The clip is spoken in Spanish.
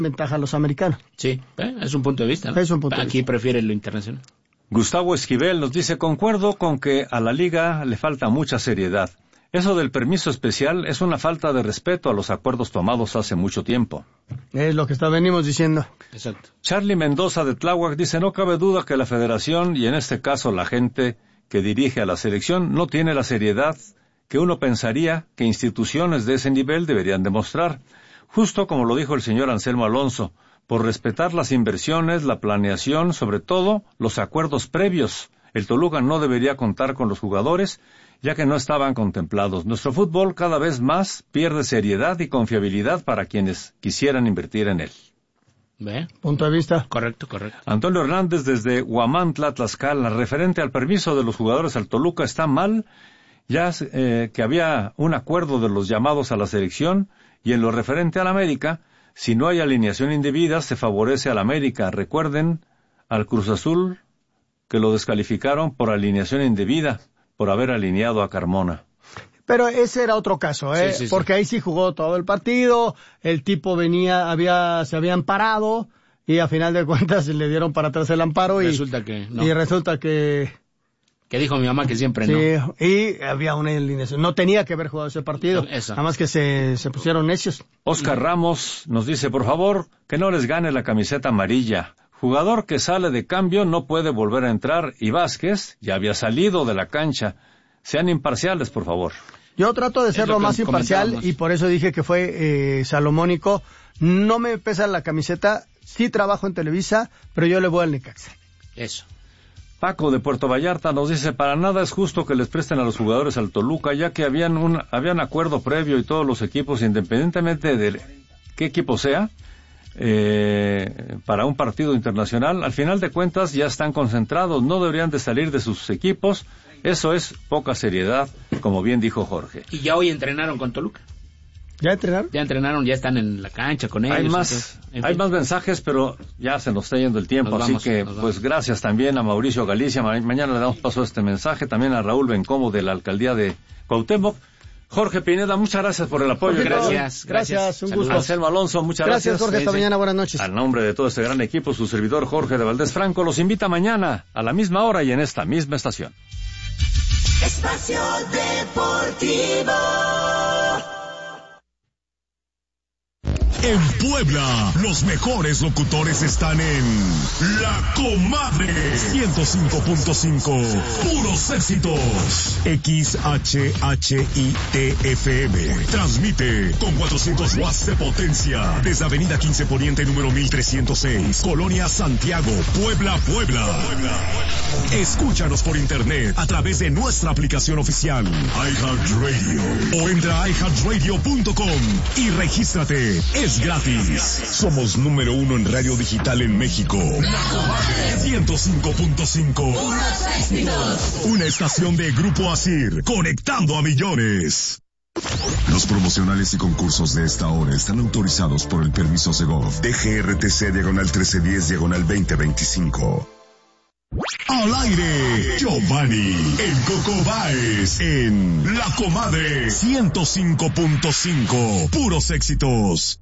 ventaja a los americanos. Sí, es un punto de vista, ¿no? Es un punto de Aquí vista. prefiere lo internacional. Gustavo Esquivel nos dice, concuerdo con que a la liga le falta mucha seriedad. Eso del permiso especial es una falta de respeto a los acuerdos tomados hace mucho tiempo. Es lo que venimos diciendo. Exacto. Charlie Mendoza de Tláhuac dice, no cabe duda que la federación, y en este caso la gente que dirige a la selección, no tiene la seriedad que uno pensaría que instituciones de ese nivel deberían demostrar. Justo como lo dijo el señor Anselmo Alonso, por respetar las inversiones, la planeación, sobre todo los acuerdos previos. El Toluca no debería contar con los jugadores, ya que no estaban contemplados. Nuestro fútbol cada vez más pierde seriedad y confiabilidad para quienes quisieran invertir en él. ¿Ve? Punto de vista. Correcto. Antonio Hernández desde Huamantla, Tlaxcala, referente al permiso de los jugadores al Toluca está mal, ya que había un acuerdo de los llamados a la selección, y en lo referente al América, si no hay alineación indebida, se favorece al América. Recuerden al Cruz Azul, que lo descalificaron por alineación indebida, por haber alineado a Carmona. Pero ese era otro caso, Sí. Porque ahí sí jugó todo el partido, el tipo se había amparado, y a final de cuentas le dieron para atrás el amparo, Resulta que no. y resulta que... Que dijo mi mamá que siempre sí, no. y había una alineación. No tenía que haber jugado ese partido. Eso. Nada más que se pusieron necios. Oscar Ramos nos dice, por favor, que no les gane la camiseta amarilla. Jugador que sale de cambio no puede volver a entrar, y Vázquez ya había salido de la cancha. Sean imparciales, por favor. Yo trato de ser lo más imparcial, y por eso dije que fue salomónico. No me pesa la camiseta, sí trabajo en Televisa, pero yo le voy al Necaxa. Eso. Paco de Puerto Vallarta nos dice, para nada es justo que les presten a los jugadores al Toluca, ya que habían acuerdo previo y todos los equipos, independientemente de qué equipo sea, para un partido internacional, al final de cuentas ya están concentrados, no deberían de salir de sus equipos. Eso es poca seriedad, como bien dijo Jorge. Y ya hoy entrenaron con Toluca. ¿Ya entrenaron? Ya entrenaron, ya están en la cancha con ellos. Hay más mensajes, pero ya se nos está yendo el tiempo, así que pues gracias también a Mauricio Galicia. Mañana le damos paso a este mensaje, también a Raúl Bencomo de la Alcaldía de Cuauhtémoc. Jorge Pineda, muchas gracias por el apoyo. Gracias, un gusto. Anselmo Alonso, muchas gracias. Jorge, hasta mañana, buenas noches. Al nombre de todo este gran equipo, su servidor Jorge de Valdés Franco los invita mañana a la misma hora y en esta misma estación. Espacio Deportivo. En Puebla, los mejores locutores están en La Comadre 105.5, puros éxitos. XHHIT-FM transmite con 400 watts de potencia desde Avenida 15 Poniente número 1306, Colonia Santiago, Puebla. Escúchanos por internet a través de nuestra aplicación oficial iHeartRadio o entra a iHeartRadio.com y regístrate. Es gratis. Somos número 1 en radio digital en México. 105.5. Una estación de Grupo Asir, conectando a millones. Los promocionales y concursos de esta hora están autorizados por el permiso Segov DGRTC/1310/2025. Al aire, Giovanni, el Coco Báez, en La Comadre 105.5, puros éxitos.